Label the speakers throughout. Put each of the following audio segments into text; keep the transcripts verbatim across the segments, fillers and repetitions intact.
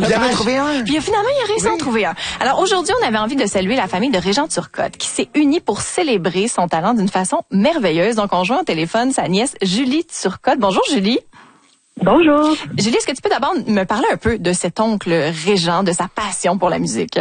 Speaker 1: Il en a trouvé un.
Speaker 2: Puis finalement, il a réussi
Speaker 1: Oui.
Speaker 2: à en trouver un. Alors aujourd'hui, on avait envie de saluer la famille de Régent Turcotte qui s'est unie pour célébrer son talent d'une façon merveilleuse. Donc on joint au téléphone sa nièce Julie Turcotte. Bonjour Julie.
Speaker 3: Bonjour.
Speaker 2: Julie, est-ce que tu peux d'abord me parler un peu de cet oncle Régent, de sa passion pour la musique?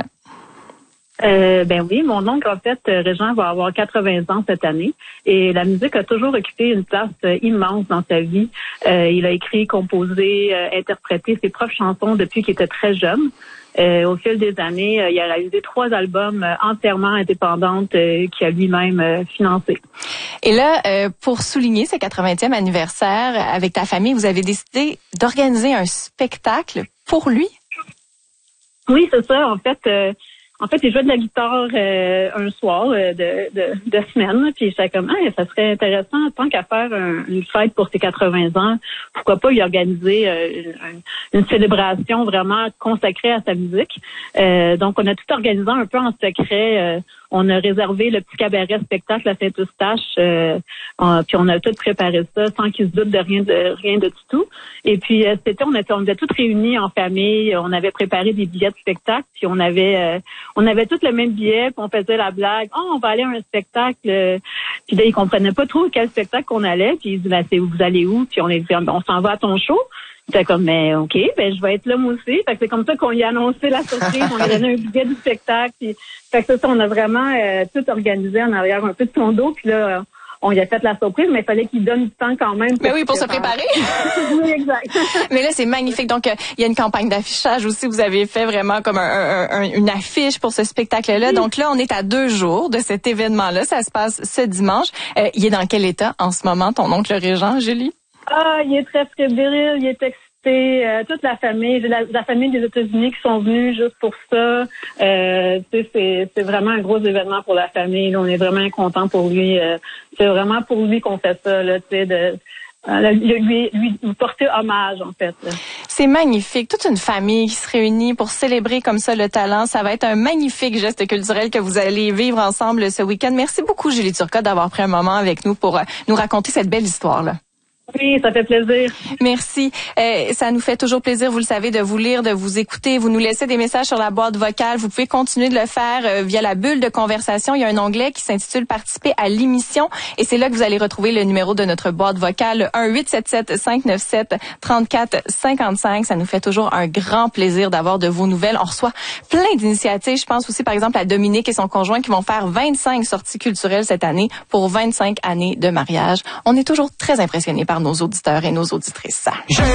Speaker 3: Euh, ben oui, mon oncle, en fait, Régent, va avoir quatre-vingts ans cette année et la musique a toujours occupé une place euh, immense dans sa vie. Euh, il a écrit, composé, euh, interprété ses propres chansons depuis qu'il était très jeune. Euh, au fil des années, euh, il a réalisé trois albums euh, entièrement indépendants euh, qu'il a lui-même euh, financés.
Speaker 2: Et là, euh, pour souligner ce quatre-vingtième anniversaire avec ta famille, vous avez décidé d'organiser un spectacle pour lui?
Speaker 3: Oui, c'est ça. En fait, euh, en fait, il jouait de la guitare euh, un soir euh, de, de, de semaine. Puis j'étais comme, ah, ça serait intéressant, tant qu'à faire un, une fête pour ses quatre-vingts ans, pourquoi pas y organiser euh, une, une célébration vraiment consacrée à sa musique. Euh, donc, on a tout organisé un peu en secret. Euh, on a réservé le petit cabaret spectacle à Saint-Eustache, euh, on, puis on a tout préparé ça sans qu'ils se doutent de rien de rien de tout. Et puis euh, c'était, on était, on était toutes réunies en famille. On avait préparé des billets de spectacle, puis on avait, euh, on avait tous le même billet, puis on faisait la blague. Oh, on va aller à un spectacle. Euh, puis là, ils comprenaient pas trop quel spectacle qu'on allait. Puis ils disaient, ben, c'est, vous allez où? Puis on les dit, on s'en va à ton show. C'était comme, mais OK, ben je vais être là moi aussi. Fait que c'est comme ça qu'on y a annoncé la surprise. On lui a donné un billet du spectacle. Puis, fait que c'est ça, on a vraiment euh, tout organisé en arrière un peu de son dos. Puis là, on lui a fait la surprise, mais il fallait qu'il donne du temps quand même.
Speaker 2: Mais oui, pour se préparer.
Speaker 3: Oui, exact.
Speaker 2: Mais là, c'est magnifique. Donc, euh, il y a une campagne d'affichage aussi. Vous avez fait vraiment comme un, un, un, une affiche pour ce spectacle-là. Oui. Donc là, on est à deux jours de cet événement-là. Ça se passe ce dimanche. Euh, il est dans quel état en ce moment, ton oncle Régent, Julie?
Speaker 3: Ah, il est très fébrile, il est excité, euh, toute la famille, la, la famille des États-Unis qui sont venus juste pour ça. Euh, c'est, c'est vraiment un gros événement pour la famille. Là, on est vraiment content pour lui. Euh, c'est vraiment pour lui qu'on fait ça, là, tu sais, de euh, lui, lui, lui porter hommage, en fait. Là.
Speaker 2: C'est magnifique. Toute une famille qui se réunit pour célébrer comme ça le talent. Ça va être un magnifique geste culturel que vous allez vivre ensemble ce week-end. Merci beaucoup, Julie Turcotte, d'avoir pris un moment avec nous pour euh, nous raconter cette belle histoire-là.
Speaker 3: Oui, ça fait plaisir.
Speaker 2: Merci. Euh, ça nous fait toujours plaisir, vous le savez, de vous lire, de vous écouter. Vous nous laissez des messages sur la boîte vocale. Vous pouvez continuer de le faire euh, via la bulle de conversation. Il y a un onglet qui s'intitule « Participer à l'émission » et c'est là que vous allez retrouver le numéro de notre boîte vocale, un huit sept sept cinq neuf sept trente-quatre cinquante-cinq. Ça nous fait toujours un grand plaisir d'avoir de vos nouvelles. On reçoit plein d'initiatives. Je pense aussi, par exemple, à Dominique et son conjoint qui vont faire vingt-cinq sorties culturelles cette année pour vingt-cinq années de mariage. On est toujours très impressionnés par nos auditeurs et nos auditrices.